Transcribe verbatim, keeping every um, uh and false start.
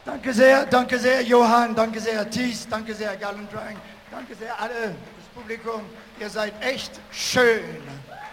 Danke sehr, danke sehr, Johann, danke sehr, Thies, danke sehr, Gallendrang, danke sehr, alle, das Publikum. Ihr seid echt schön.